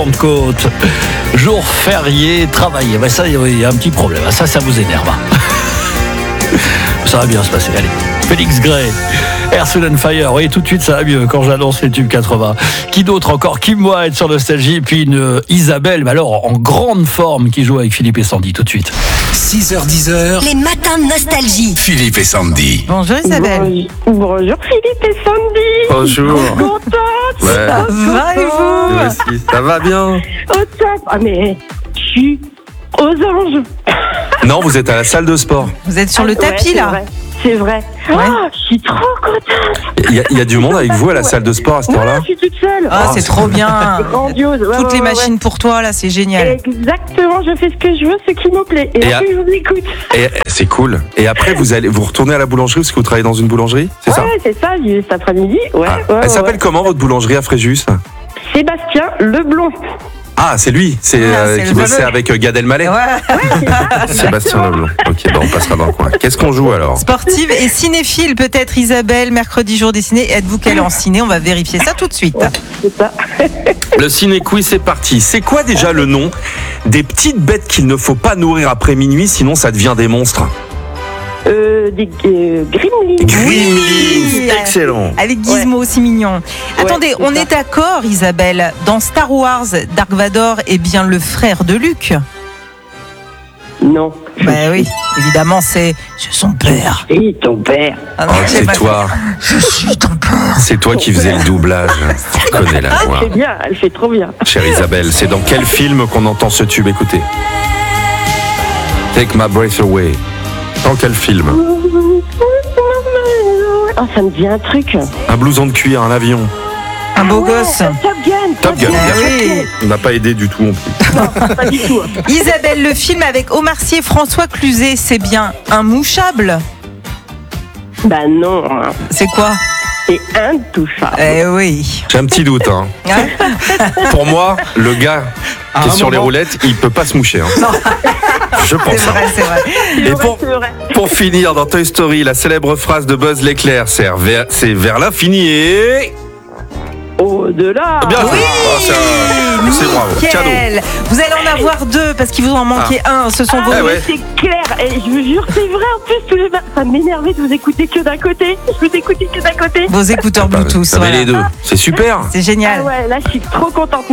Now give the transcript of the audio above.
Pentecôte. Jour férié, travailler. Ben ça, il y a un petit problème. Ça vous énerve. Ça va bien se passer. Allez, Félix Gray, Earth, Wind & Fire. Oui, tout de suite, ça va mieux quand j'annonce les tubes 80. Qui d'autre encore? Kim Wilde sur Nostalgie. Puis une Isabelle, mais alors en grande forme, qui joue avec Philippe et Sandy tout de suite. 6h-10h, Les matins de Nostalgie. Philippe et Sandy. Bonjour Isabelle. Bonjour Philippe et Sandy. Bonjour. Contente. Ouais. Ça va et vous? Moi aussi. Ça va bien? Au top. Ah mais je suis aux anges. Non, vous êtes à la salle de sport. Vous êtes sur le tapis Ouais, là? C'est vrai. Ah, je suis trop contente. Il y a du monde avec vous à la salle de sport à cette Ouais, heure-là? je suis toute seule. Ah, c'est trop bien. Grandiose. Ouais, Toutes ouais, les ouais. machines pour toi là, c'est génial. Exactement, je fais ce que je veux, ce qui me plaît. Et après, je vous écoute. Et c'est cool. Et après, vous retournez à la boulangerie parce que vous travaillez dans une boulangerie? C'est ça? Ouais, c'est ça, cet après-midi. Ouais, Ah. ouais, Elle s'appelle ouais. comment votre boulangerie à Fréjus? Sébastien Leblond. Ah, c'est lui. C'est c'est qui le bossait fameux. avec Gad Elmaleh. Ouais. Sébastien Leblond. Ok, on passera dans le coin. Qu'est-ce qu'on joue alors? Sportive et cinéphile peut-être Isabelle, mercredi jour des ciné. Êtes-vous qu'elle est en ciné? On va vérifier ça tout de suite. C'est ça. Le ciné-quiz, c'est parti. C'est quoi déjà le nom des petites bêtes qu'il ne faut pas nourrir après minuit, sinon ça devient des monstres? Des Gremlins. Gremlins. Excellent. Avec Gizmo aussi mignon. Attendez, c'est on ça. est d'accord Isabelle. Dans Star Wars, Dark Vador est bien le frère de Luke. Non. Bah oui, évidemment c'est son père. Et ton père. Ah Oh, non, j'ai c'est pas- toi. Je suis ton père. C'est toi qui faisais le doublage. Tu connais la voix. C'est bien, elle fait trop bien. Chère Isabelle, c'est dans quel film qu'on entend ce tube? Écoutez. Take my breath away. Dans quel film? Oh, ça me dit un truc. Un blouson de cuir, un avion. Un beau Ouais, gosse. Top Gun. Top Gun, Ah bien sûr. oui. On n'a pas aidé du tout non plus. Pas du tout. Isabelle, le film avec Omar Sy et François Cluzet, c'est bien Intouchable? Bah non, hein. C'est quoi? C'est intouchable. Eh oui. J'ai un petit doute. Hein. Hein? Pour moi, le gars qui est sur les roulettes, il peut pas se moucher. Hein. Je pense. C'est vrai, c'est vrai. Et C'est vrai. pour finir, dans Toy Story, la célèbre phrase de Buzz l'éclair, c'est vers l'infini et... Au-delà. Bien joué. Oui. Oh, c'est bravo. Cadeau. Nickel. Vous allez en avoir deux parce qu'il vous en manquait un. Ce sont vos. Eh ouais. C'est clair. Et je vous jure, c'est vrai. En plus, tous les matins, ça m'énervait de vous écouter que d'un côté. Je vous écoutais que d'un côté. Vos écouteurs Bluetooth. Ça met voilà. les deux. C'est super. C'est génial. Ah ouais, là, je suis trop contente.